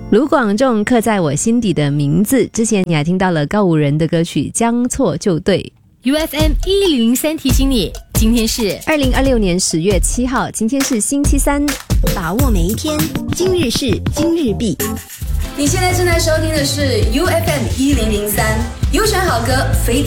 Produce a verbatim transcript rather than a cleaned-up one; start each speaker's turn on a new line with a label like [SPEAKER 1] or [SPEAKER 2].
[SPEAKER 1] 卢广仲刻在我心底的名字，之前你还听到了告五人的歌曲将错就对。
[SPEAKER 2] U F M 一零零三提醒你，今天是
[SPEAKER 1] 二零二六年十月七号，今天是星期三，
[SPEAKER 3] 把握每一天，今日事今日毕。
[SPEAKER 4] 你现在正在收听的是 U F M 一零零三，优选好歌，非